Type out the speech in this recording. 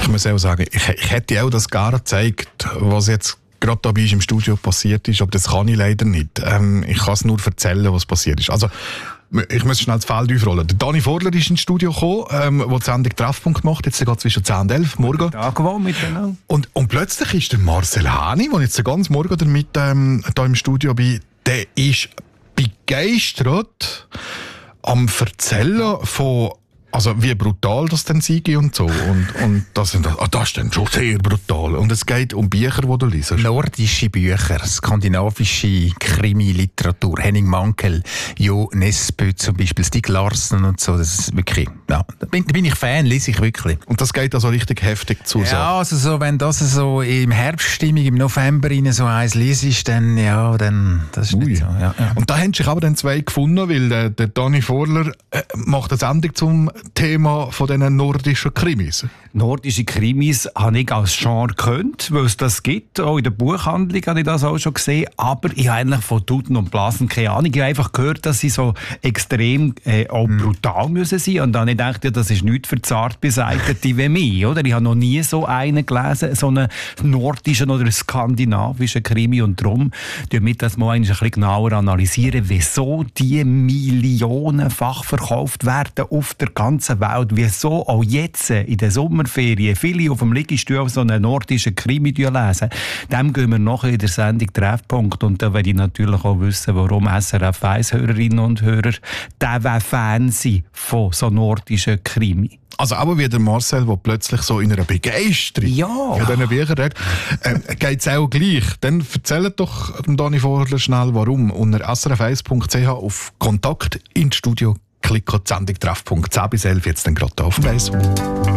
Ich muss auch sagen, ich hätte auch das gerne gezeigt, was jetzt gerade da bei uns im Studio passiert ist, aber das kann ich leider nicht. Ich kann es nur erzählen, was passiert ist. Also, ich muss schnell das Feld aufrollen. Der Dani Vorler ist ins Studio gekommen, der die Sendung Treffpunkt macht. Jetzt geht zwischen 10 und 11 morgen. Und plötzlich ist der Marcel Häni, der jetzt den ganzen Morgen damit hier im Studio bin, der ist begeistert am Erzählen von, also wie brutal das dann sei und so. Und das ist dann schon sehr brutal. Und es geht um Bücher, die du liest. Nordische Bücher, skandinavische Krimi-Literatur, Henning Mankell, Jo Nesbø zum Beispiel, Stieg Larsson und so. Das ist wirklich, ja, da bin ich Fan, lese ich wirklich. Und das geht also richtig heftig zu. Ja, also so, wenn das so im Herbststimmung, im November rein so eins liest, dann, ja, dann, das ist nicht so. Ja. Und da haben sich aber dann zwei gefunden, weil der Dani Vorler macht eine Sendung zum Thema von diesen nordischen Krimis. Nordische Krimis habe ich als Genre gekannt, weil es das gibt. Auch in der Buchhandlung habe ich das auch schon gesehen. Aber ich habe eigentlich von Tuten und Blasen keine Ahnung. Ich habe einfach gehört, dass sie so extrem auch brutal müssen sein. Und dann habe ich gedacht, ja, das ist nichts für zart Beseitete wie mich. Oder? Ich habe noch nie so einen gelesen, so einen nordischen oder skandinavischen Krimi. Und darum tun wir das mal ein bisschen genauer analysieren, wieso die millionenfach verkauft werden auf der ganzen Welt. Wieso auch jetzt in der Sommerferien viele auf dem Liegestuhl so einen nordischen Krimi lesen. Dem gehen wir nachher in der Sendung Treffpunkt. Und da werde ich natürlich auch wissen, warum SRF 1-Hörerinnen und Hörer Fan sind von so nordischen Krimi. Also aber wie der Marcel, der plötzlich so in einer Begeisterung von diesen Büchern redet, geht es auch gleich. Dann erzählt doch Dani Vorler schnell, warum. Unter srf1.ch auf Kontakt ins Studio klicken, die Sendung Treffpunkt 10 bis 11, jetzt dann gerade auf dem Eis.